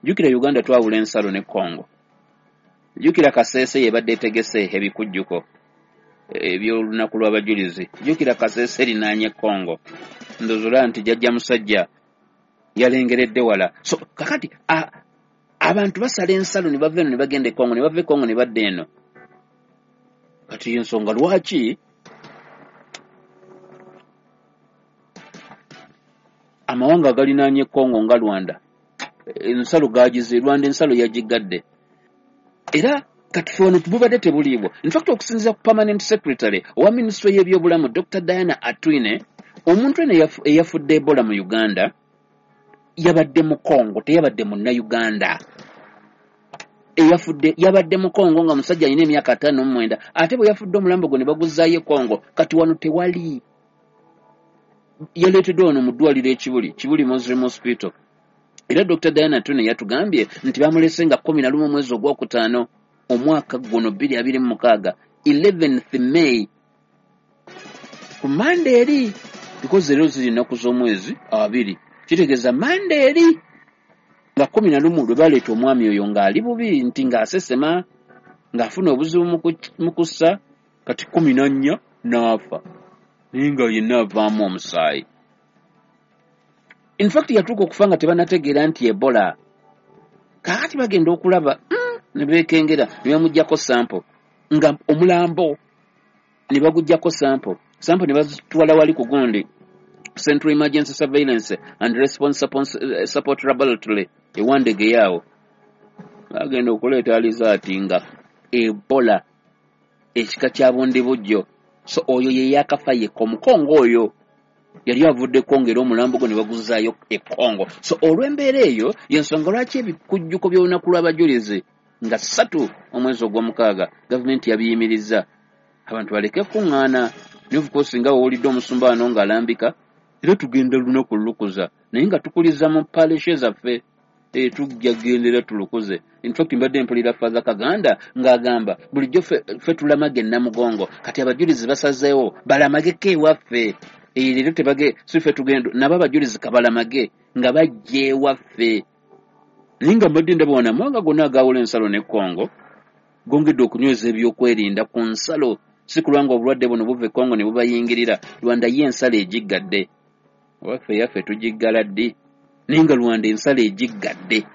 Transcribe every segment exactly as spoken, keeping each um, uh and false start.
jukira Uganda twawula ensalo ne Congo. Jukira Kasese yebadde etegese ebikujjuko eby'olunaku lw'abajulizi. Jukira Kasese linaanye Congo. Ndozula nti jajja musajja yalengeredde wala. So kakati a, abantu basala ensalo ne bava eno ne bagenda e Congo ne bava e Congo ne badda eno. Kati ensonga lwaki amawanga galinaanye Congo nga Rwanda ensalo gagize Rwanda ensalo yagigadde era kati fono tubadde tebuliibwo. In fact okusinziira ku permanent secretary owa ministry y'ebyobulamu Doctor Diana Atwine, omuntu eno eyafudde Ebola mu Uganda yabadde mu Congo teyabadde mu Uganda. Eyafudde yabadde mu Congo nga musajja alina emyaka ataano mu mwenda ate bwe yafudde omulambo gwe ne baguzaayo Congo kati wano tewali. Yaleeteddwa wano mu ddwaliro ekibuli Kibuli Muslim Hospital. Era Doctor Diana Atwine yatugambye nti bamulese nga kumi na lumu mwezi ogwokutaano omwaka guno bbiri abiri mu mukaaga eleventh May ku Monday eri because zero ziri nnaku z'omwezi abiri kitegeeza Monday eri nga kumi na lumu lwe baleeta omwami oyo ng'ali bubi nti ng'asesema ng'afuna obuzibu mu kussa kati kumi na nnya n'afa naye nga yenna avaamu omusaayi. In fact yatuuka okufa nga tebanategeera nti Ebola. Kaakati bagenda okulaba mm, ne beekengera ne bamuggyako sample nga omulambo ne baguggyako sample sample ne bazitwala wali ku gundi Central Emergency Surveillance and Response Support Laboratory ewandege yaawo bagenda okuleeta alizaati nga Ebola ekika kya bundi bujjo. So oyo ye yakafa ye Kongo oyo yali avudde Congo era omulambo gwe ne baguzaayo e Congo. So olw'embeera eyo yensonga lwaki ebikujjuko by'olunaku lw'abajulizi nga ssatu omwezi ogw'omukaaga gavumenti yabiyimiriza abantu baleke kuŋŋaana. Ne of course nga wowulidde omusumba wano ng'alambika era tugenda lunaku lulukuza naye nga tukuliza mu palishe zaffe e, tujja gendera tulukuze. In fact mbadde mpulira Father Kaganda ng'agamba bulijjo ffe tulamage Namugongo kati abajulizi basazeewo balamageko ewaffe. Leero tebage sife tugendo nabo abajulizi kabalamage nga bajje ewaffe. Ninga mbadde ndabona mwanga gonna agawula ensalo ne Congo gongedde okunyweza ebyokwerinda ku nsalo si kulwanga obulwadde buno buve Congo ne bubayingirira. Rwanda ye ensalo egiggadde waffe yaffe tugiggala ddi ninga Rwanda ensalo egiggadde.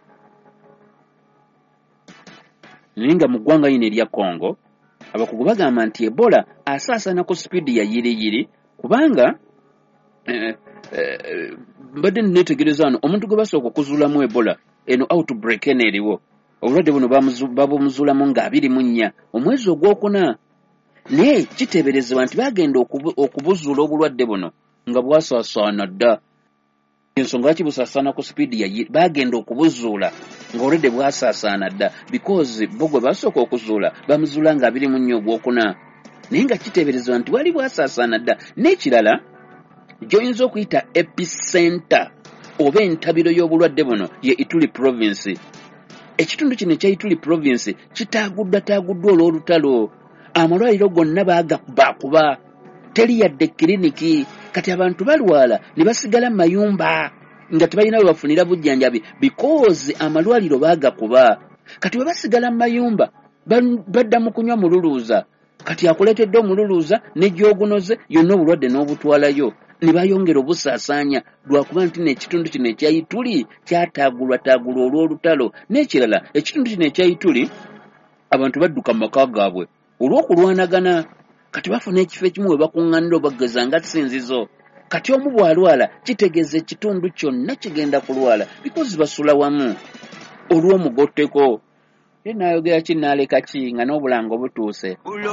Ninga mu ggwanga lino erya Congo abakugu bagamba nti Ebola asaasaana ku sipiidi ya yiriyiri kubanga eh, eh, mbadde netegereza wano omuntu gwe basooka okuzuulamu Ebola eno outbreak eno eriwo obulwadde buno babumuzuulamu nga abiri mu nnya omwezi ogwokuna naye kiteeberezebwa nti bagenda okubuzuula obulwadde buno nga bwasaasaana dda. Ensonga lwaki busaasaana ku sipiidi ya bagenda okubuzuula ng'olwadde bwasaasaana dda because bo gwe basooka okuzuula bamuzuula nga abiri mu nnya ogwokuna naye nga kiteeberezebwa nti wali bwasaasaana dda. N'ekirala gy'oyinza okuyita epicenter oba entabiro y'obulwadde buno ye Ituri province. Ekitundu kino ekya Ituri province kitaaguddwa taaguddwa olw'olutalo. Amalwaliro gonna baagakubakuba teri yadde kiriniki kati abantu balwala ne basigala mu mayumba nga tebalina we bafunira bujjanjabi because amalwaliro baagakuba. Kati we basigala mu mayumba badda mu kunywa mululuuza kati akuleetedde omululuuza ne gy'ogunoze yonna obulwadde n'obutwalayo ne bayongera obusaasaanya lwakuba nti n'ekitundu kino ekya Ituri kyataagulwa taagulwa olw'olutalo. N'ekirala ekitundu kino ekya Ituri abantu badduka mu maka gaabwe olw'okulwanagana kati bafuna ekifo ekimu we bakuŋŋaanira obageza nga tsinzizo. Kati omu bw'alwala kitegeeza ekitundu kyonna kigenda kulwala because basula wamu olw'omugotteko. Ye n'ayogera ki n'aleka ki nga n'obulango butuuse.